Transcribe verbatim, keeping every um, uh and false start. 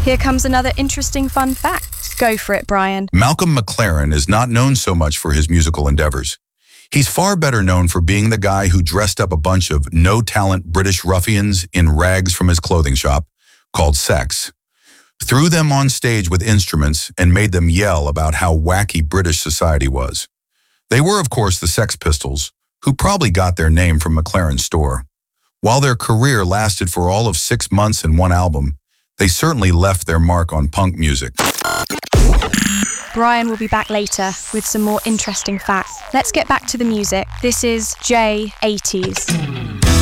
Here comes another interesting fun fact. Go for it, Brian. Malcolm McLaren is not known so much for his musical endeavors. He's far better known for being the guy who dressed up a bunch of no-talent British ruffians in rags from his clothing shop, called Sex, threw them on stage with instruments and made them yell about how wacky British society was. They were, of course, the Sex Pistols, who probably got their name from McLaren's store. While their career lasted for all of six months and one album, they certainly left their mark on punk music. Brian will be back later with some more interesting facts. Let's get back to the music. This is J eighties.